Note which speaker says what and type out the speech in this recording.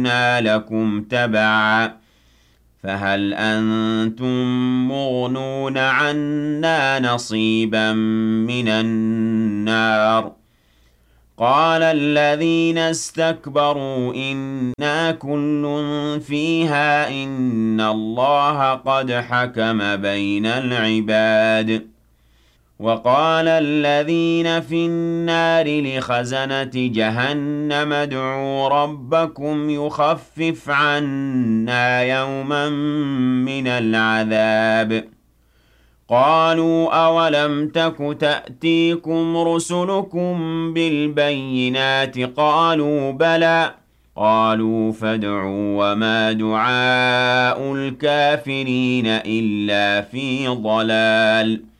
Speaker 1: كُنَّا لَكُمْ تَبَعًا فَهَلْ أَنتُم مُّغْنُونَ عَنَّا نَصِيبًا مِّنَ النَّارِ قَالَ الَّذِينَ اسْتَكْبَرُوا إِنَّا كُلٌّ فِيهَا إِنَّ اللَّهَ قَدْ حَكَمَ بَيْنَ الْعِبَادِ وَقَالَ الَّذِينَ فِي النَّارِ لِخَزَنَةِ جَهَنَّمَ ادْعُوا رَبَّكُمْ يُخَفِّفْ عَنَّا يَوْمًا مِّنَ الْعَذَابِ قَالُوا أَوَلَمْ تَكُ تَأْتِيكُمْ رُسُلُكُم بِالْبَيِّنَاتِ ۖ قَالُوا بَلَىٰ قَالُوا فَادْعُوا وَمَا دُعَاءُ الْكَافِرِينَ إِلَّا فِي ضَلَالٍ